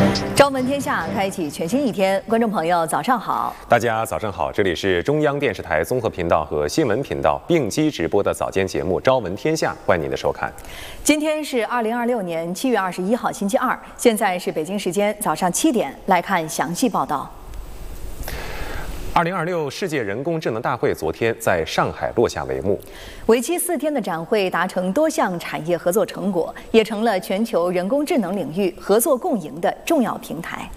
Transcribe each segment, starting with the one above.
朝闻天下，开启全新一天。观众朋友，早上好！ 大家早上好，这里是中央电视台综合频道和新闻频道并机直播的早间节目《朝闻天下》，欢迎您的收看。 今天是2026年7月21号，星期二，现在是北京时间早上7点，来看详细报道。 2026世界人工智能大会昨天在上海落下帷幕， 为期4天的展会达成多项产业合作成果，也成了全球人工智能领域合作共赢的重要平台。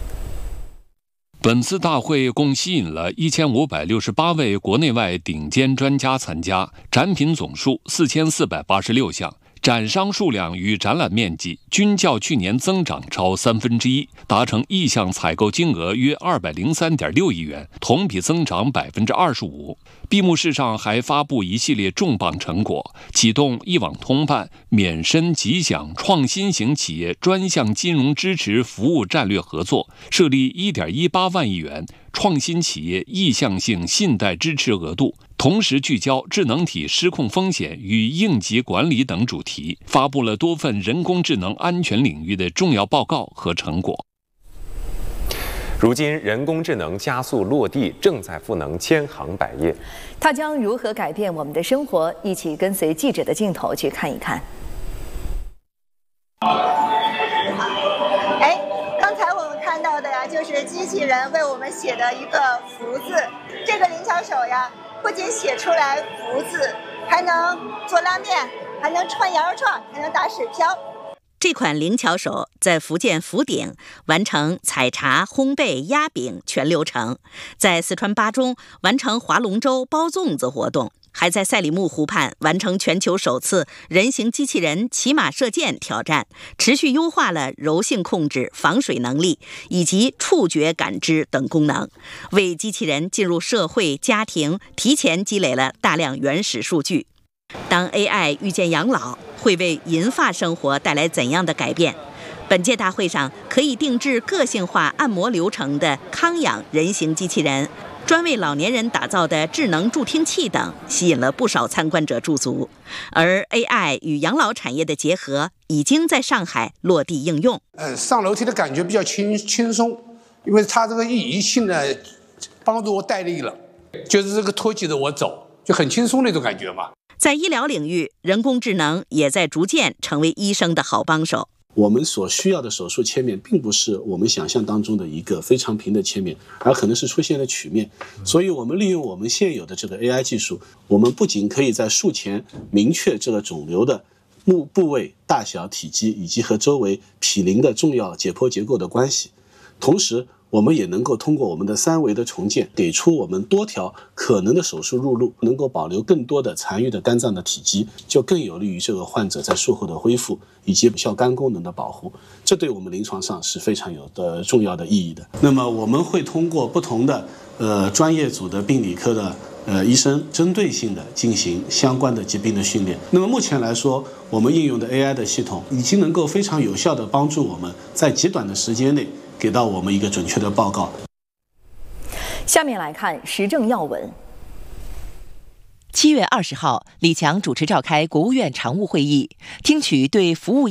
本次大会共吸引了1568位国内外顶尖专家参加，展品总数4486项。展商数量与展览面积均较去年增长超1/3，达成意向采购金额约203.6亿元，同比增长25%。闭幕式上还发布一系列重磅成果，启动一网通办、免申即享创新型企业专项金融支持服务战略合作，设立1.18万亿元创新企业意向性信贷支持额度。同时聚焦智能体失控风险与应急管理等主题，发布了多份人工智能安全领域的重要报告和成果。 如今，人工智能加速落地，正在赋能千行百业。 它将如何改变我们的生活？一起跟随记者的镜头去看一看。 刚才我们看到的呀，就是机器人为我们写的一个福字。这个灵巧手呀，不仅写出来福字，还能做拉面，还能串羊肉串，还能打水漂。 这款灵巧手在福建福鼎完成采茶、烘焙、压饼全流程，在四川巴中完成划龙舟、包粽子活动，还在赛里木湖畔完成全球首次人形机器人骑马射箭挑战，持续优化了柔性控制、防水能力以及触觉感知等功能，为机器人进入社会、家庭提前积累了大量原始数据。当 AI 遇见养老，会为银发生活带来怎样的改变？本届大会上可以定制个性化按摩流程的康养人形机器人，专为老年人打造的智能助听器等，吸引了不少参观者驻足。而 AI 与养老产业的结合，已经在上海落地应用。 上楼梯的感觉比较轻松，因为它这个仪器呢，帮助我带力了，就是这个托起着我走，就很轻松那种感觉嘛。 在医疗领域，人工智能也在逐渐成为医生的好帮手。 我们所需要的手术切面，并不是我们想象当中的一个非常平的切面，而可能是出现了曲面。所以我们利用我们现有的这个 AI 技术，我们不仅可以在术前明确这个肿瘤的部位、大小、体积以及和周围毗邻的重要解剖结构的关系，同时我们也能够通过我们的3维的重建，给出我们多条可能的手术入路，能够保留更多的残余的肝脏的体积，就更有利于这个患者在术后的恢复以及有效肝功能的保护。这对我们临床上是非常有的重要的意义的。那么我们会通过不同的专业组的病理科的医生，针对性的进行相关的疾病的训练。那么目前来说，我们应用的 AI 的系统已经能够非常有效的帮助我们在极短的时间内给到我们一个准确的报告。 下面来看时政要闻。 7月20号，李强主持召开国务院常务会议，听取对服务